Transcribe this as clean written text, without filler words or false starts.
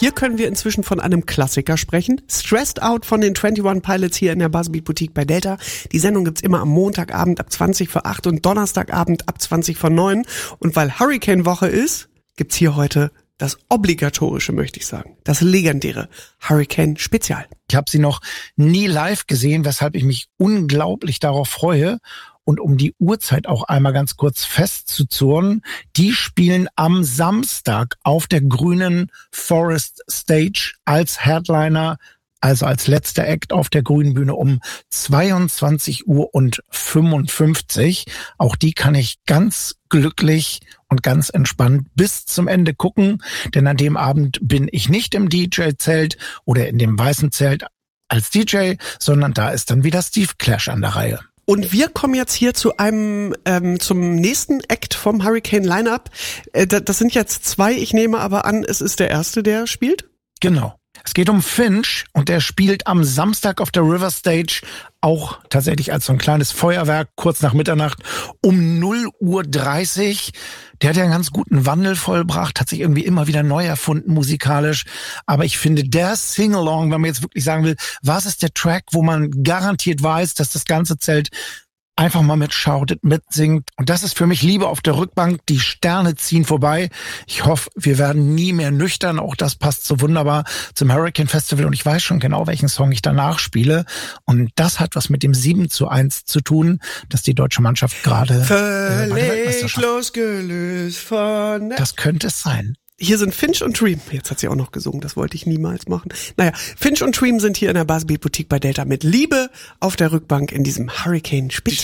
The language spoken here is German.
Hier können wir inzwischen von einem Klassiker sprechen. Stressed Out von den 21 Pilots hier in der Buzzbeat Boutique bei Delta. Die Sendung gibt's immer am Montagabend ab 20:08 und Donnerstagabend ab 20:09. Und weil Hurricane-Woche ist, gibt's hier heute das obligatorische, möchte ich sagen, das legendäre Hurricane-Spezial. Ich habe sie noch nie live gesehen, weshalb ich mich unglaublich darauf freue. Und um die Uhrzeit auch einmal ganz kurz festzuzurren, die spielen am Samstag auf der grünen Forest Stage als Headliner, also als letzter Act auf der grünen Bühne um 22:55 Uhr. Auch die kann ich ganz glücklich und ganz entspannt bis zum Ende gucken, denn an dem Abend bin ich nicht im DJ-Zelt oder in dem weißen Zelt als DJ, sondern da ist dann wieder Steve Clash an der Reihe. Und wir kommen jetzt hier zu einem zum nächsten Act vom Hurricane Lineup. Das sind jetzt zwei, ich nehme aber an, es ist der erste, der spielt? Genau. Es geht um Finch und der spielt am Samstag auf der River Stage auch tatsächlich als so ein kleines Feuerwerk kurz nach Mitternacht um 0:30 Uhr. Der hat ja einen ganz guten Wandel vollbracht, hat sich irgendwie immer wieder neu erfunden musikalisch. Aber ich finde, der Sing-Along, wenn man jetzt wirklich sagen will, was ist der Track, wo man garantiert weiß, dass das ganze Zelt einfach mal mitschautet, mitsingt. Und das ist für mich Liebe auf der Rückbank. Die Sterne ziehen vorbei. Ich hoffe, wir werden nie mehr nüchtern. Auch das passt so wunderbar zum Hurricane Festival. Und ich weiß schon genau, welchen Song ich danach spiele. Und das hat was mit dem 7:1 zu tun, dass die deutsche Mannschaft gerade völlig losgelöst von... Das könnte es sein. Hier sind Finch und Dream. Jetzt hat sie auch noch gesungen, das wollte ich niemals machen. Naja, Finch und Dream sind hier in der Buzzbeat Boutique bei Delta mit Liebe auf der Rückbank in diesem Hurricane Spezial.